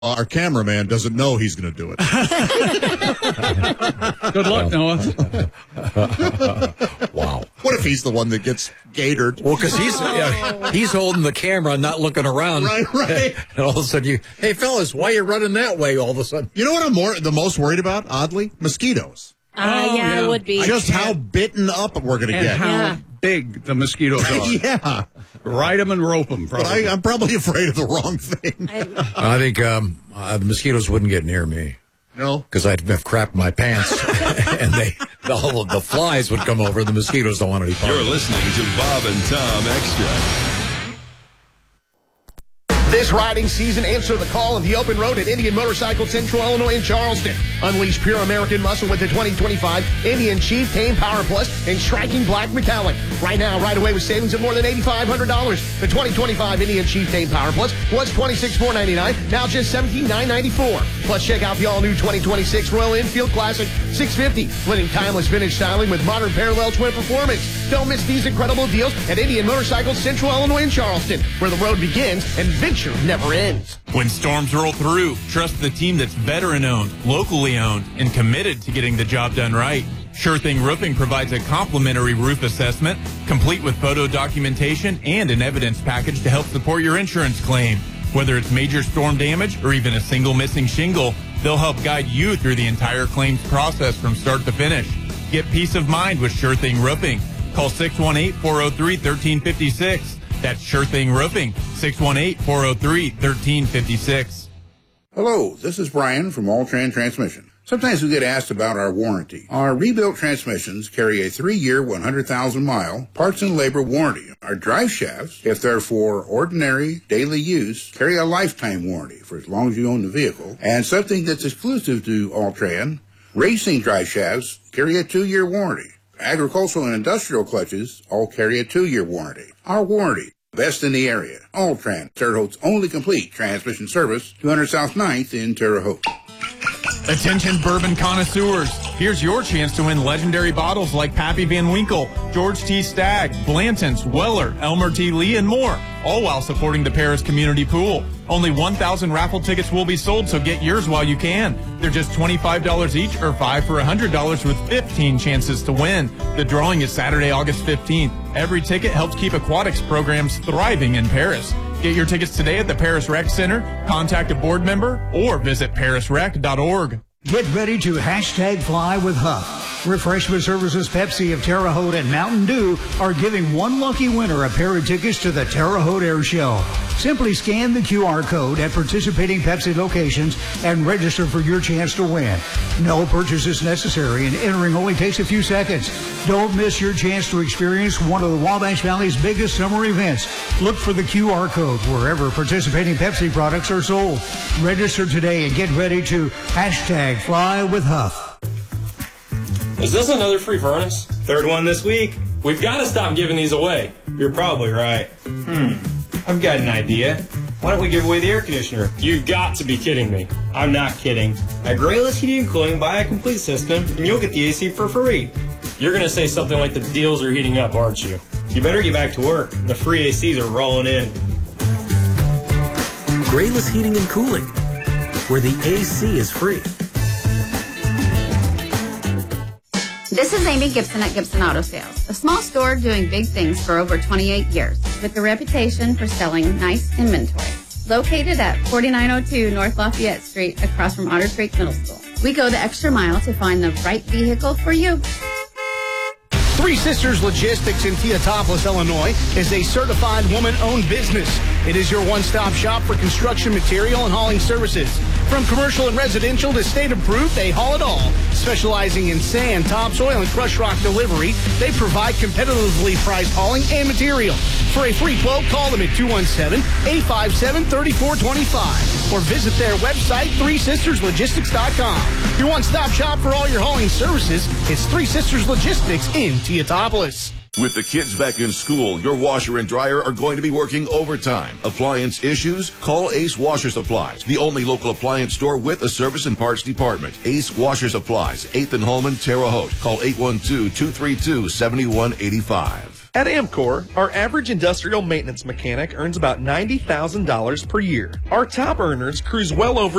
Our cameraman doesn't know he's going to do it. Good luck, Noah. Wow. What if he's the one that gets gaitored? Well, because he's holding the camera, not looking around. Right. And all of a sudden hey, fellas, why are you running that way all of a sudden? You know what I'm the most worried about, oddly? Mosquitoes. It would be. Just how bitten up we're going to And get. how big the mosquitoes are. Yeah. Ride them and rope them, But probably. I'm probably afraid of the wrong thing. I think the mosquitoes wouldn't get near me. No? Because I'd have crapped my pants, and all of the flies would come over. The mosquitoes don't want any part. You're listening to Bob and Tom Extra. This riding season, answer the call of the open road at Indian Motorcycle Central Illinois in Charleston. Unleash pure American muscle with the 2025 Indian Chief Tame Power Plus and Striking Black Metallic. Right now, ride away with savings of more than $8,500. The 2025 Indian Chief Tame Power Plus was $26,499, now just $17,994. Plus, check out the all-new 2026 Royal Enfield Classic 650, blending timeless vintage styling with modern parallel twin performance. Don't miss these incredible deals at Indian Motorcycle Central Illinois in Charleston, where the road begins and adventure never ends. When storms roll through, trust the team that's veteran-owned, locally owned, and committed to getting the job done right. Sure Thing Roofing provides a complimentary roof assessment, complete with photo documentation and an evidence package to help support your insurance claim. Whether it's major storm damage or even a single missing shingle, they'll help guide you through the entire claims process from start to finish. Get peace of mind with Sure Thing Roofing. Call 618-403-1356. That's Sure Thing Roofing, 618-403-1356. Hello, this is Brian from All-Tran Transmission. Sometimes we get asked about our warranty. Our rebuilt transmissions carry a 3-year, 100,000-mile parts and labor warranty. Our drive shafts, if they're for ordinary daily use, carry a lifetime warranty for as long as you own the vehicle. And something that's exclusive to All-Tran, racing drive shafts carry a 2-year warranty. Agricultural and industrial clutches all carry a 2-year warranty. Our warranty, best in the area. All-Tran, Terre Haute's only complete transmission service, 200 South 9th in Terre Haute. Attention bourbon connoisseurs. Here's your chance to win legendary bottles like Pappy Van Winkle, George T. Stagg, Blanton's, Weller, Elmer T. Lee, and more, all while supporting the Paris Community Pool. Only 1,000 raffle tickets will be sold, so get yours while you can. They're just $25 each or 5 for $100 with 15 chances to win. The drawing is Saturday, August 15th. Every ticket helps keep aquatics programs thriving in Paris. Get your tickets today at the Paris Rec Center, contact a board member, or visit parisrec.org. Get ready to #fly with Huff. Refreshment Services Pepsi of Terre Haute and Mountain Dew are giving one lucky winner a pair of tickets to the Terre Haute Air Show. Simply scan the QR code at participating Pepsi locations and register for your chance to win. No purchase is necessary and entering only takes a few seconds. Don't miss your chance to experience one of the Wabash Valley's biggest summer events. Look for the QR code wherever participating Pepsi products are sold. Register today and get ready to #fly with Huff. Is this another free furnace? Third one this week. We've got to stop giving these away. You're probably right. I've got an idea. Why don't we give away the air conditioner? You've got to be kidding me. I'm not kidding. At Grayless Heating and Cooling, buy a complete system, and you'll get the AC for free. You're going to say something like the deals are heating up, aren't you? You better get back to work. The free ACs are rolling in. Grayless Heating and Cooling, where the AC is free. This is Amy Gibson at Gibson Auto Sales, a small store doing big things for over 28 years, with a reputation for selling nice inventory. Located at 4902 North Lafayette Street, across from Otter Creek Middle School. We go the extra mile to find the right vehicle for you. Three Sisters Logistics in Teotopolis, Illinois is a certified woman-owned business. It is your one-stop shop for construction material and hauling services. From commercial and residential to state-approved, they haul it all. Specializing in sand, topsoil, and crushed rock delivery, they provide competitively priced hauling and material. For a free quote, call them at 217-857-3425 or visit their website, threesisterslogistics.com. Your one-stop shop for all your hauling services is Three Sisters Logistics in Teotopolis. With the kids back in school, your washer and dryer are going to be working overtime. Appliance issues? Call Ace Washer Supplies, the only local appliance store with a service and parts department. Ace Washer Supplies, 8th and Holman, Terre Haute. Call 812-232-7185. At Amcor, our average industrial maintenance mechanic earns about $90,000 per year. Our top earners cruise well over